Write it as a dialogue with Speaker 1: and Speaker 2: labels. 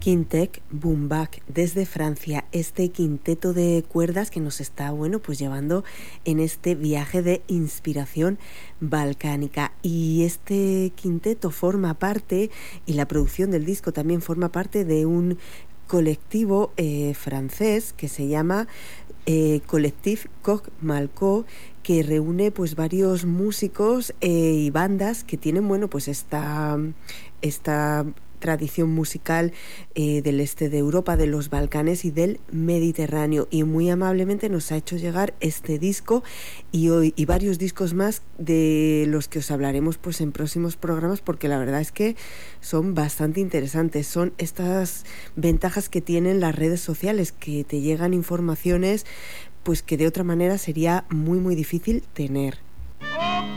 Speaker 1: Quintet Boom Bap desde Francia, este quinteto de cuerdas que nos está, pues llevando en este viaje de inspiración balcánica. Y este quinteto forma parte, y la producción del disco también forma parte de un colectivo francés que se llama Collectif Coq Malco, que reúne pues varios músicos y bandas que tienen pues esta tradición musical del este de Europa, de los Balcanes y del Mediterráneo, y muy amablemente nos ha hecho llegar este disco y varios discos más de los que os hablaremos pues en próximos programas, porque la verdad es que son bastante interesantes. Son estas ventajas que tienen las redes sociales, que te llegan informaciones pues que de otra manera sería muy difícil tener.